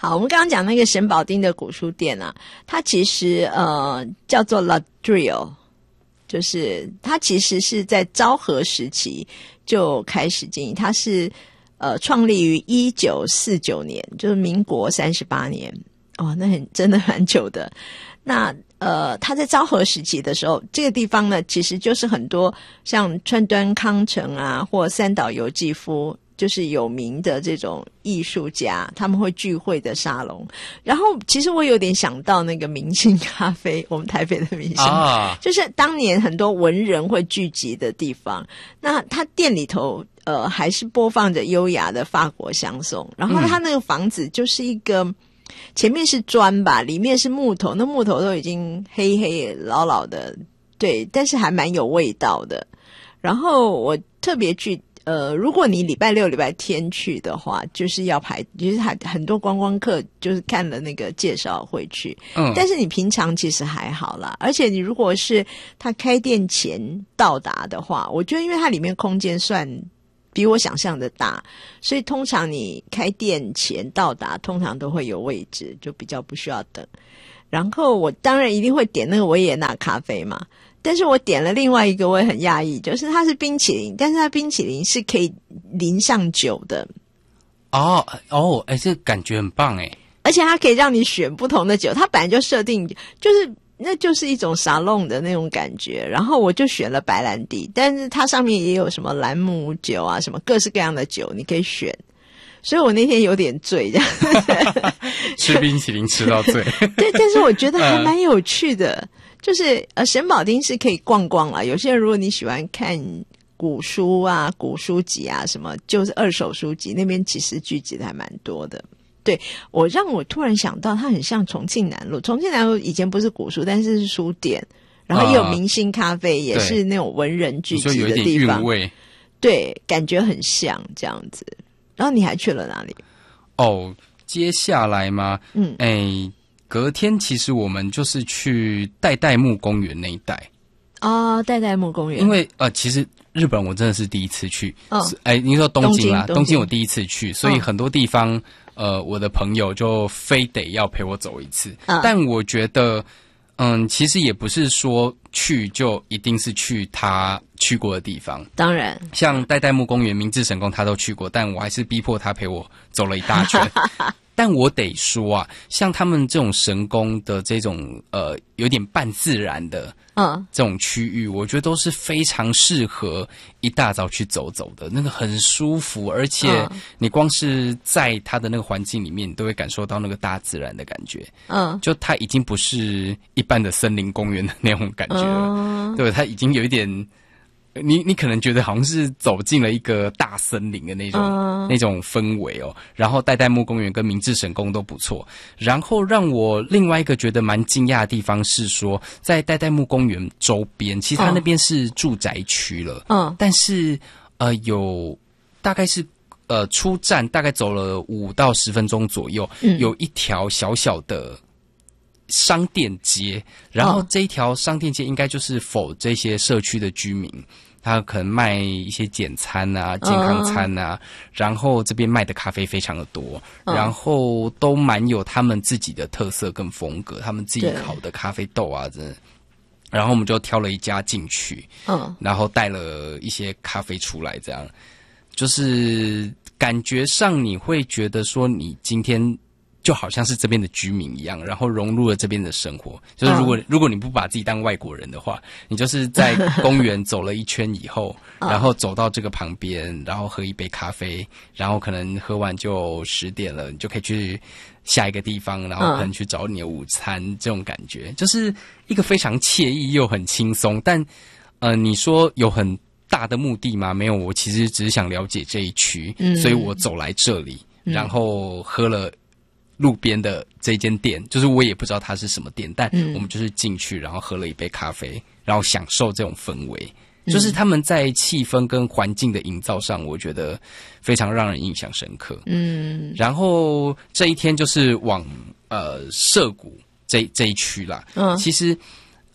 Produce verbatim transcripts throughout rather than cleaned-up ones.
好，我们刚刚讲那个沈保町的古书店啊，它其实呃叫做 La Drill， 就是它其实是在昭和时期就开始经营，它是呃创立于一九四九年，就是民国三十八年。哦，那很真的蛮久的。那呃，他在昭和时期的时候，这个地方呢，其实就是很多像川端康成啊，或三岛由纪夫，就是有名的这种艺术家，他们会聚会的沙龙。然后，其实我有点想到那个明星咖啡，我们台北的明星，啊、就是当年很多文人会聚集的地方。那他店里头，呃，还是播放着优雅的法国香颂，然后他那个房子就是一个。嗯前面是砖吧，里面是木头，那木头都已经黑黑老老的，对，但是还蛮有味道的。然后我特别去，呃，如果你礼拜六、礼拜天去的话，就是要排，就是很很多观光客就是看了那个介绍会去，嗯，但是你平常其实还好啦。而且你如果是他开店前到达的话，我觉得因为它里面空间算。比我想象的大，所以通常你开店前到达，通常都会有位置，就比较不需要等。然后我当然一定会点那个维也纳咖啡嘛，但是我点了另外一个我也很讶异，就是它是冰淇淋，但是它冰淇淋是可以淋上酒的。 哦哦，哎，这感觉很棒哎！ 而且它可以让你选不同的酒，它本来就设定就是。那就是一种沙龙的那种感觉，然后我就选了白兰地，但是它上面也有什么兰姆酒啊，什么各式各样的酒你可以选，所以我那天有点醉这样吃冰淇淋吃到醉对，但是我觉得还蛮有趣的、嗯、就是呃，沈保町是可以逛逛啦，有些人如果你喜欢看古书啊古书籍啊什么，就是二手书籍那边其实聚集的还蛮多的。对，我让我突然想到它很像重庆南路，重庆南路以前不是古书但是是书店，然后也有明星咖啡、啊、也是那种文人聚集的地方，对，感觉很像这样子。然后你还去了哪里？ 哦，接下来吗？嗯，哎，隔天其实我们就是去代代木公园那一带。 哦，代代木公园， 因为呃，其实日本我真的是第一次去，哦，哎，你说东京啦，东 京, 东京我第一次去，所以很多地方。哦呃，我的朋友就非得要陪我走一次，嗯、但我觉得，嗯，其实也不是说去就一定是去他去过的地方。 当然， 像代代木公园、明治神宫他都去过，但我还是逼迫他陪我走了一大圈。但我得说啊，像他们这种神宫的这种呃有点半自然的嗯这种区域，我觉得都是非常适合一大早去走走的，那个很舒服，而且你光是在它的那个环境里面，你都会感受到那个大自然的感觉。嗯，就它已经不是一般的森林公园的那种感觉了，嗯、对，它已经有一点。你你可能觉得好像是走进了一个大森林的那种、uh. 那种氛围哦，然后代代木公园跟明治神宫都不错。然后让我另外一个觉得蛮惊讶的地方是说，在代代木公园周边，其实它那边是住宅区了，嗯、uh. ，但是呃有大概是呃出站大概走了五到十分钟左右，嗯、有一条小小的。商店街，然后这一条商店街应该就是否这些社区的居民，他可能卖一些简餐啊、健康餐啊，嗯、然后这边卖的咖啡非常的多，嗯、然后都蛮有他们自己的特色跟风格，他们自己烤的咖啡豆啊，真的。然后我们就挑了一家进去，嗯，然后带了一些咖啡出来，这样就是感觉上你会觉得说你今天。就好像是这边的居民一样，然后融入了这边的生活。就是如果、oh. 如果你不把自己当外国人的话，你就是在公园走了一圈以后，然后走到这个旁边，然后喝一杯咖啡，然后可能喝完就十点了，你就可以去下一个地方，然后可能去找你的午餐。Oh. 这种感觉就是一个非常惬意又很轻松。但呃，你说有很大的目的吗？没有，我其实只是想了解这一区，嗯、所以我走来这里，然后喝了。路边的这间店，就是我也不知道它是什么店，但我们就是进去，然后喝了一杯咖啡，然后享受这种氛围。嗯、就是他们在气氛跟环境的营造上，我觉得非常让人印象深刻。嗯，然后这一天就是往呃涩谷这这一区啦。嗯，其实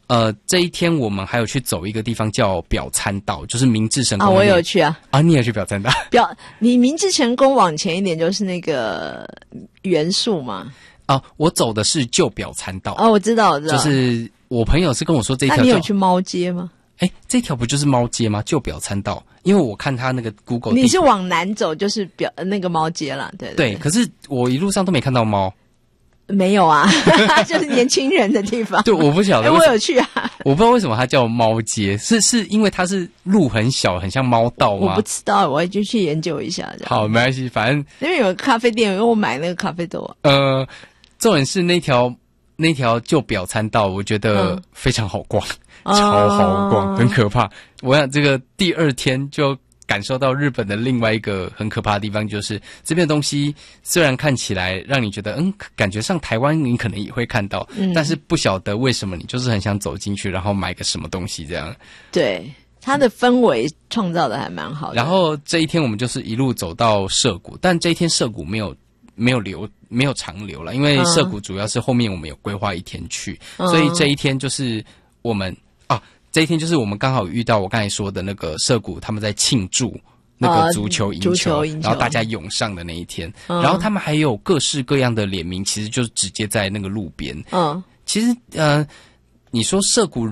呃，这一天我们还有去走一个地方叫表参道，就是明治神宫啊，我有去啊。 啊，你也去表参道？ 表，你明治神宫往前一点就是那个元素嘛。 啊，我走的是旧表参道。 哦，我知道，我知道。 就是我朋友是跟我说这一条。 那你有去猫街吗？ 哎，这条不就是猫街吗？旧表参道，因为我看他那个 Google， 你是往南走就是表那个猫街啦，对对, 对。可是我一路上都没看到猫。 没有啊，就是年轻人的地方。 对，我不晓得。 我有去啊。 我不知道为什么它叫猫街，是是因为它是路很小，很像猫道吗？ 我不知道，我就去研究一下。 好，没关系，反正那边有咖啡店，因为我买那个咖啡豆啊。 呃，重点是那条那条旧表参道，我觉得非常好逛，嗯、超好逛，很可怕。我想这个第二天就感受到日本的另外一个很可怕的地方，就是这边的东西虽然看起来让你觉得嗯，感觉上台湾你可能也会看到，嗯、但是不晓得为什么你就是很想走进去，然后买个什么东西这样。 对，它的氛围创造的还蛮好的。 然后这一天我们就是一路走到涩谷，但这一天涩谷没有没有留没有长留了，因为涩谷主要是后面我们有规划一天去，嗯、所以这一天就是我们啊。这一天就是我们刚好遇到我刚才说的那个涩谷，他们在庆祝那个足球赢球，呃、足球赢球然后大家涌上的那一天。嗯、然后他们还有各式各样的联名，其实就是直接在那个路边。嗯，其实呃，你说涩谷